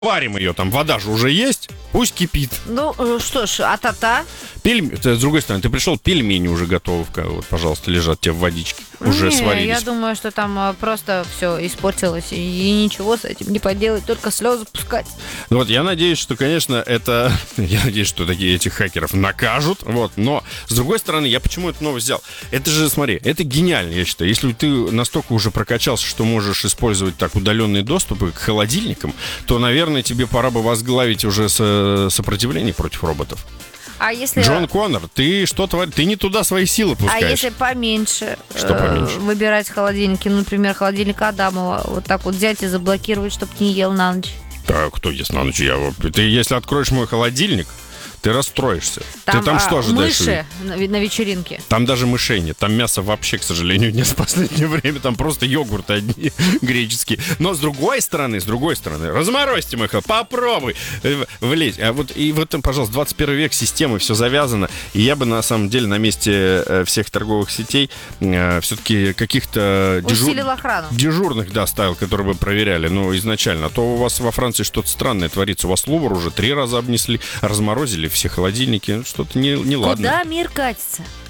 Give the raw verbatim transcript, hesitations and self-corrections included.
Варим ее, там вода же уже есть, пусть кипит. Ну, э, что ж, а-та-та. Пельм... С другой стороны, ты пришел, пельмени уже готовы, вот, пожалуйста, лежат тебе в водичке, уже не, сварились. Я думаю, что там э, просто все испортилось, и ничего с этим не поделать, только слезы пускать. Ну вот, я надеюсь, что, конечно, это... Я надеюсь, что такие этих хакеров накажут, вот, но, с другой стороны, я почему эту новость взял? Это же, смотри, это гениально, я считаю. Если ты настолько уже прокачался, что можешь использовать так удаленные доступы к холодильникам, то, наверное, тебе пора бы возглавить уже со- сопротивление против роботов. А если... Джон Коннор, ты что творишь? Ты не туда свои силы пускаешь. А если поменьше, Что поменьше? Э, выбирать холодильники, ну, например, холодильник Адамова, вот так вот взять и заблокировать, чтобы не ел на ночь? Так, кто ест на ночь? Я... Ты, если откроешь мой холодильник, ты расстроишься. Там, ты там а, что ожидаешь? мыши на, на вечеринке. Там даже мышей нет. Там мяса вообще, к сожалению, нет в последнее время. Там просто йогурты одни греческие. Но с другой стороны, с другой стороны, разморозьте мой холодильник, попробуй влезть. А вот и в этом, пожалуйста, двадцать первый век, системы, все завязано. И я бы, на самом деле, на месте всех торговых сетей все-таки каких-то дежур... усилил охрану. Дежурных, да, ставил, которые бы проверяли, ну, изначально. А то у вас во Франции что-то странное творится. У вас Лувр уже три раза обнесли, разморозили все холодильники. Что-то не, не ладно. Куда мир катится?